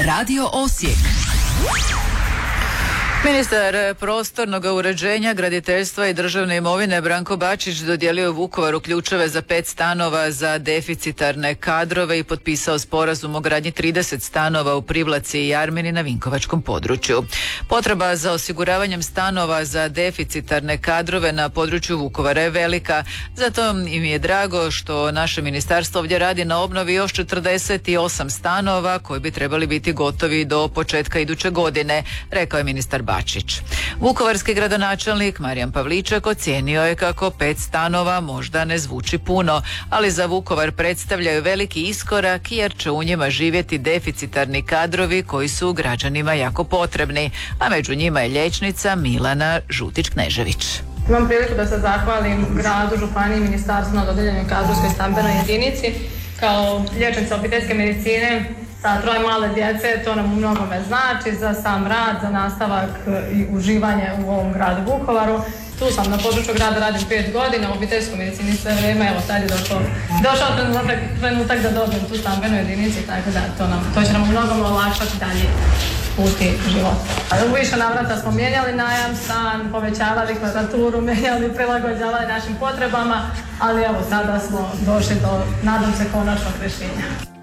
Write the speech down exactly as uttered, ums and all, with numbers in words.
Radio Osijek. Ministar prostornog uređenja, graditeljstva i državne imovine Branko Bačić dodijelio je Vukovaru ključeve za pet stanova za deficitarne kadrove i potpisao sporazum o gradnji trideset stanova u Privlaci i Jarmini na Vinkovačkom području. Potreba za osiguravanjem stanova za deficitarne kadrove na području Vukovara je velika, zato im je drago što naše ministarstvo ovdje radi na obnovi još četrdeset osam stanova koji bi trebali biti gotovi do početka iduće godine, rekao je ministar Bačić. Bačić. Vukovarski gradonačelnik Marijan Pavličak ocijenio je kako pet stanova možda ne zvuči puno, ali za Vukovar predstavljaju veliki iskorak jer će u njima živjeti deficitarni kadrovi koji su građanima jako potrebni, a među njima je liječnica Milana Žutić-Knežević. Imam priliku da se zahvalim gradu, županiji i ministarstvu na dodijeljenoj kadrovskoj stambenoj jedinici. Kao liječnica obiteljske medicine sa troje male djece, to nam u mnogome znači za sam rad, za nastavak i uživanje u ovom gradu Vukovaru. Tu sam na području grada, radim pet godina, u obiteljskoj medicini sve vrijeme, evo sad je došao, došao trenutak, trenutak da dobijem tu stambenu jedinicu, tako da to, nam, to će nam u mnogome olakšati dalje puti života. U više navrata smo mijenjali najam stan, povećavali kvadraturu, mijenjali, prilagođavali našim potrebama, ali evo sada smo došli do, nadam se, konačnog rješenja.